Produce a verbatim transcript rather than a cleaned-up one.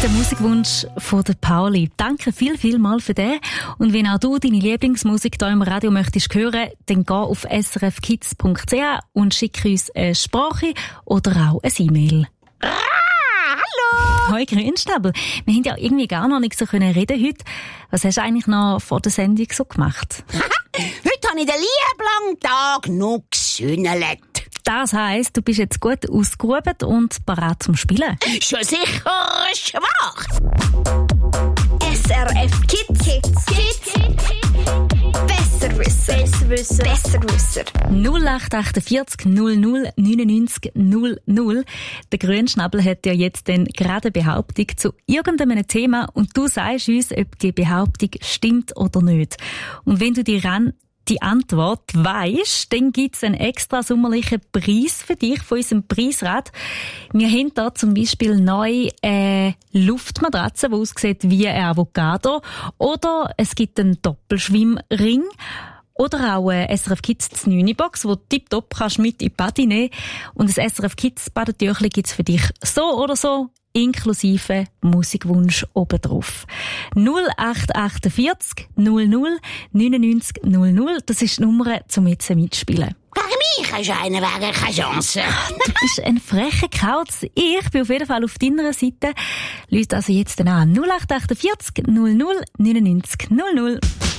Der Musikwunsch von der Pauli. Danke viel, viel mal für den. Und wenn auch du deine Lieblingsmusik hier im Radio möchtest hören, dann geh auf s r f kids punkt c h und schick uns eine Sprache oder auch ein E-Mail. Ah, hallo! Hoi Grünschnabel. Wir haben ja irgendwie gar noch nicht so können reden heute. Was hast du eigentlich noch vor der Sendung so gemacht? Heute habe ich den lieben Tag noch gesühnelt. Das heisst, du bist jetzt gut ausgeruht und bereit zum Spielen? Schon sicher schwach. S R F Kids. Kids. Kids. Besserwisser. Besserwisser. Besserwisser. null acht achtundvierzig null null neunundneunzig null null. Der Grünschnabel hat ja jetzt dann gerade eine Behauptung zu irgendeinem Thema und du sagst uns, ob die Behauptung stimmt oder nicht. Und wenn du die ran die Antwort weisst, dann gibt's einen extra sommerlichen Preis für dich von unserem Preisrad. Wir haben da zum Beispiel neu eine Luftmatratze, die aussieht wie ein Avocado. Oder es gibt einen Doppelschwimmring. Oder auch eine S R F Kids neun Box, wo du tipptopp kannst mit in die Party nehmen. Und ein S R F Kids Badetüchli gibt's für dich so oder so, inklusive Musikwunsch obendrauf. null acht achtundvierzig null null neunundneunzig null null, das ist die Nummer, um jetzt mitzuspielen. Gegen mich hast du einen Weg, keine Chance. Du bist ein frecher Kauz. Ich bin auf jeden Fall auf deiner Seite. Leute also jetzt an null acht achtundvierzig null null neunundneunzig null null.